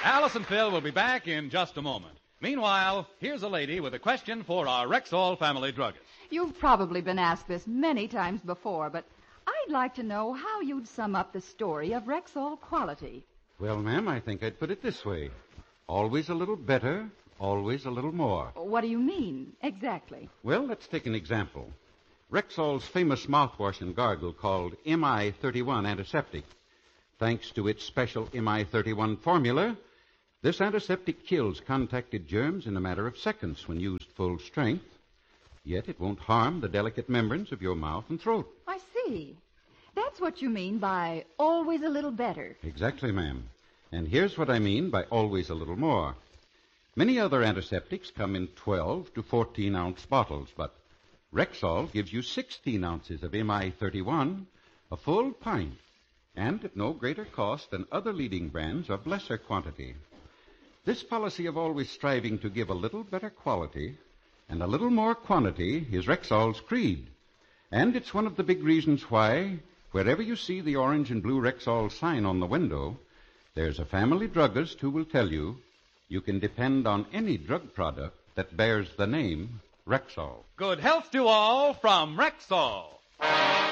Alice and Phil will be back in just a moment. Meanwhile, here's a lady with a question for our Rexall family druggist. You've probably been asked this many times before, but I'd like to know how you'd sum up the story of Rexall quality. Well, ma'am, I think I'd put it this way. Always a little better, always a little more. What do you mean, exactly? Well, let's take an example. Rexall's famous mouthwash and gargle called MI31 antiseptic. Thanks to its special MI31 formula, this antiseptic kills contacted germs in a matter of seconds when used full strength. Yet it won't harm the delicate membranes of your mouth and throat. I see. That's what you mean by always a little better. Exactly, ma'am. And here's what I mean by always a little more. Many other antiseptics come in 12 to 14-ounce bottles, but Rexall gives you 16 ounces of MI31, a full pint, and at no greater cost than other leading brands of lesser quantity. This policy of always striving to give a little better quality and a little more quantity is Rexall's creed. And it's one of the big reasons why, wherever you see the orange and blue Rexall sign on the window, there's a family druggist who will tell you you can depend on any drug product that bears the name Rexall. Good health to all from Rexall.